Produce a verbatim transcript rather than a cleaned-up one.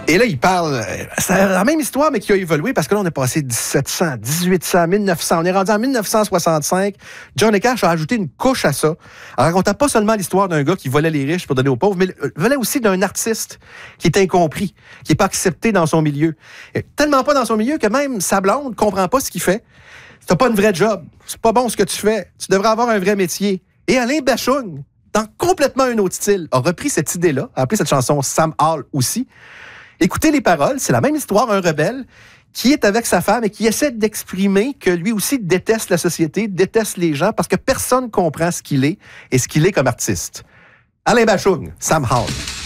Et là, il parle... C'est la même histoire, mais qui a évolué, parce que là, on est passé dix-sept cents, dix-huit cents, mille neuf cents. On est rendu en mille neuf cent soixante-cinq. Johnny Cash a ajouté une couche à ça, en racontant pas seulement l'histoire d'un gars qui volait les riches pour donner aux pauvres, mais volait aussi d'un artiste qui est incompris, qui n'est pas accepté dans son milieu. Et tellement pas dans son milieu que même sa blonde comprend pas ce qu'il fait. T'as pas une vraie job. C'est pas bon ce que tu fais. Tu devrais avoir un vrai métier. Et Alain Bachung, dans complètement un autre style, a repris cette idée-là, a appelé cette chanson Sam Hall aussi. Écoutez les paroles, c'est la même histoire, un rebelle qui est avec sa femme et qui essaie d'exprimer que lui aussi déteste la société, déteste les gens, parce que personne comprend ce qu'il est et ce qu'il est comme artiste. Alain Bachung, Sam Hall.